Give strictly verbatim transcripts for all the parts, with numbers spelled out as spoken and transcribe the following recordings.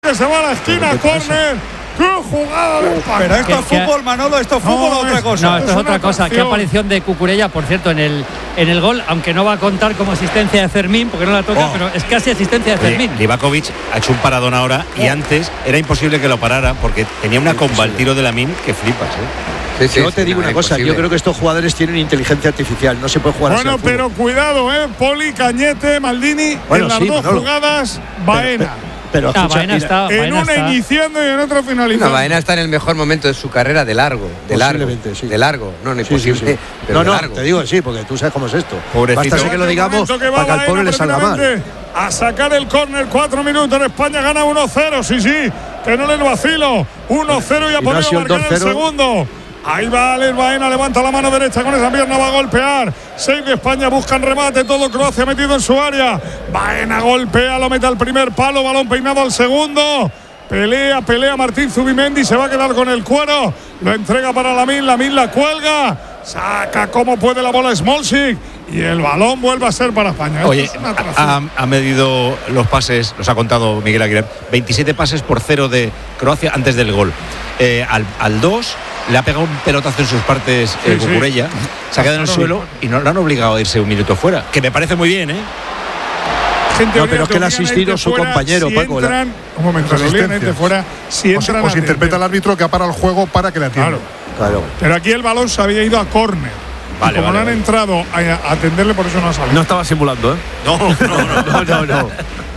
que se va a la esquina, córner. ¡Qué jugada de España! Pero esto es fútbol, Manolo, esto es fútbol o otra cosa. No, esto es, es otra cosa. Qué aparición de Cucurella, por cierto, en el en el gol, aunque no va a contar como asistencia de Fermín, porque no la toca, oh. pero es casi asistencia de Fermín. Oye, Livakovic ha hecho un paradón ahora oh. y antes era imposible que lo parara porque tenía una comba al tiro de Lamine que flipas, ¿eh? Sí, sí, yo te sí, digo no, una cosa, imposible. Yo creo que estos jugadores tienen inteligencia artificial, no se puede jugar bueno, así. Bueno, pero cuidado, ¿eh? Poli, Cañete, Maldini, bueno, en las sí, dos Manolo. jugadas, Baena. Pero, pero escucha, ah, Baena está, en Baena una está. iniciando y en otra finalizando. No, Baena está en el mejor momento de su carrera de largo, de largo, sí. de largo, no, no imposible, sí, sí, sí. pero no, no, de largo. Te digo sí, porque tú sabes cómo es esto. Pobrecito. Basta que lo digamos que para que al pueblo le salga mal. A sacar el córner, cuatro minutos, España gana uno cero, sí, sí, que no le vacilo, uno cero y a poner a marcar el segundo. Ahí va Alex Baena, levanta la mano derecha con esa pierna, va a golpear. Seis de España, buscan remate, todo Croacia metido en su área. Baena golpea, lo mete al primer palo, balón peinado al segundo. Pelea, pelea Martín Zubimendi, se va a quedar con el cuero. Lo entrega para Lamine, Lamine la cuelga. Saca como puede la bola Smolcic. Y el balón vuelve a ser para España. Oye, ha, ha medido los pases, los ha contado Miguel Aguilar. veintisiete pases por cero de Croacia antes del gol. Eh, al, al dos le ha pegado un pelotazo en sus partes sí, eh, Cucurella. Sí. Se ha quedado en el suelo y no lo han obligado a irse un minuto fuera. Que me parece muy bien, ¿eh? No, pero es que le ha asistido su fuera, compañero, si Paco. Entran, un momento, le fuera, si entran o se interpreta el árbitro que ha parado el juego para que le atienda. Claro, claro. Pero aquí el balón se había ido a córner. Vale, como vale, no han vale. entrado a atenderle, por eso no ha salido. No estaba simulando, ¿eh? No, no, no, no, no, no.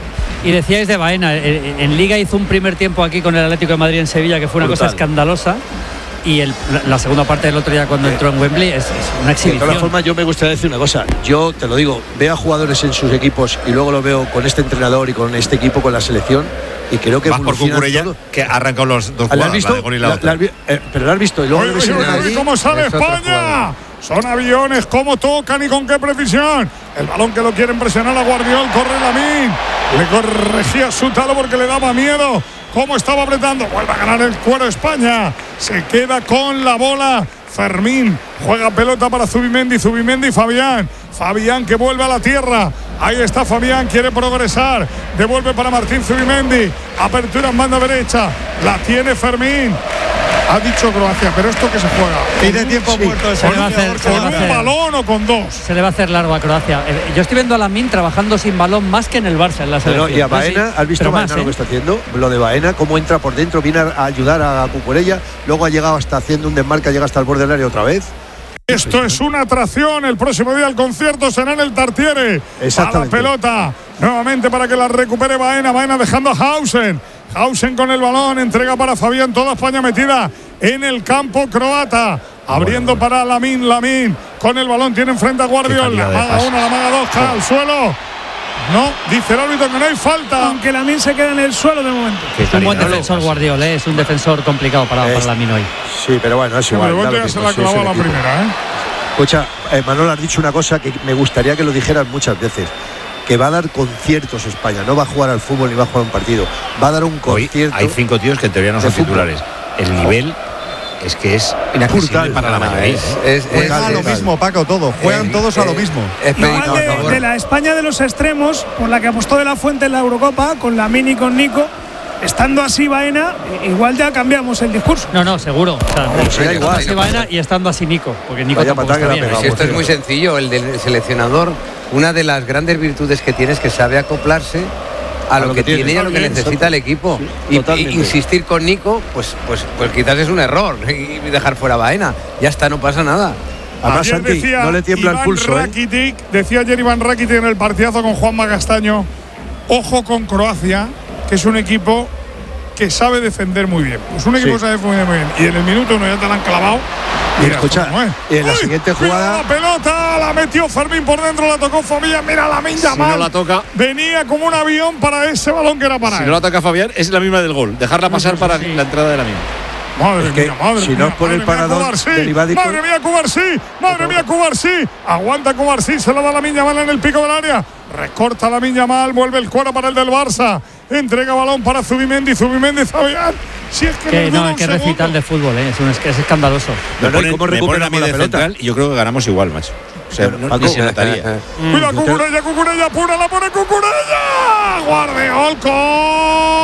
Y decíais de Baena, en, en Liga hizo un primer tiempo aquí con el Atlético de Madrid en Sevilla que fue una Brutal. cosa escandalosa. Y el, la, la segunda parte del otro día cuando entró en Wembley es, es una exhibición. De todas formas, yo me gustaría decir una cosa. Yo te lo digo, veo a jugadores en sus equipos y luego lo veo con este entrenador y con este equipo, con la selección. Y creo que más por Cucurella que ha arrancado los dos jugadas, visto? la de gol y la la, otra. La, eh, pero lo has visto y luego oye, lo ves oye, en oye, Madrid. ¿Cómo sale España? Son aviones, cómo tocan y con qué precisión. El balón que lo quieren presionar a Guardiol, corre Lamine. Le corregía su talo porque le daba miedo. Cómo estaba apretando. Vuelve a ganar el cuero España. Se queda con la bola. Fermín juega pelota para Zubimendi. Zubimendi y Fabián. Fabián que vuelve a la tierra. Ahí está Fabián, quiere progresar. Devuelve para Martín Zubimendi. Apertura en banda derecha. La tiene Fermín. Ha dicho Croacia, pero esto que se juega. Y de tiempo sí. muerto. Se le va a hacer, ¿Con un hacer, balón o con dos? Se le va a hacer largo a Croacia. Yo estoy viendo a Lamine trabajando sin balón más que en el Barça en la selección. Bueno, y a Baena, sí, ¿has visto Baena más, lo ¿eh? que está haciendo? Lo de Baena, cómo entra por dentro, viene a ayudar a Cucurella, luego ha llegado hasta haciendo un desmarque, llega hasta el borde del área otra vez. Esto es una atracción. El próximo día el concierto será en el Tartiere. A la pelota. Nuevamente para que la recupere Baena. Baena dejando a Hausen. Hausen con el balón. Entrega para Fabián. Toda España metida en el campo croata. Abriendo bueno, bueno. para Lamine. Lamine con el balón. Tiene enfrente a Guardiol. La maga una, la maga dos. Cae al suelo. No, dice el árbitro que no hay falta. Aunque Lamine se queda en el suelo de momento. Es un buen defensor Guardiol, ¿eh? Es un defensor complicado para, para Lamine hoy. Sí, pero bueno, es igual. Pero ya se la clavó la primera, ¿eh? Escucha, eh, Manuel, has dicho una cosa que me gustaría que lo dijeras muchas veces. Que va a dar conciertos España. No va a jugar al fútbol ni va a jugar un partido. Va a dar un concierto. Hoy hay cinco tíos que en teoría no son titulares. El nivel es que es inaccesible para la mayoría. Es, es, es, Juega es, a lo mismo, Paco, todo. Juegan eh, todos eh, a lo mismo. Eh, Igual de, de la España de los extremos, por la que apostó de la Fuente en la Eurocopa, con Lamine y con Nico, estando así Baena, igual ya cambiamos el discurso. No, no, seguro. O sea, no, sí, igual, así Baena y estando así Nico, porque Nico tampoco está bien. Si esto es muy sencillo, el del seleccionador, una de las grandes virtudes que tiene es que sabe acoplarse a, a lo, lo que, que tiene y a lo que bien, necesita el equipo. Sí, y, y insistir con Nico, pues, pues, pues quizás es un error y dejar fuera a Baena. Ya está, no pasa nada. Además, Santi, decía, no le tiembla Iván el pulso. Rakitic, ¿eh? Decía ayer Iván Rakitic en el partidazo con Juanma Castaño, ojo con Croacia, que es un equipo que sabe defender muy bien. Es un equipo sí. que sabe defender muy bien. Y en el minuto uno ya te la han clavado. Y escucha, y en la Uy, siguiente jugada. La pelota la metió Fermín por dentro, la tocó Fabián. Mira Lamine Yamal. Si no la toca. Venía como un avión para ese balón que era para si él. Si no la toca Fabián, es la misma del gol. Dejarla pasar para sí. la entrada de Lamine. Madre es que mía, madre si mía. no es por madre el parador Cubarsí, madre mía, Cubarsí. Madre mía, Cubarsí. Aguanta Cubarsí, se la da Lamine Yamal en el pico del área. Recorta Lamine Yamal, vuelve el cuero para el del Barça. Entrega balón para Zubimendi, Zubimendi, Fabián. Si es que, que no, es que recital de fútbol, ¿eh? es, un, es escandaloso. Me ponen, ¿Cómo me ponen a mí de central y yo creo que ganamos igual, macho. O sea, no, ni se notaría. Cuida Cucurella, Cucurella, pura, la pone Cucurella. Guardiol.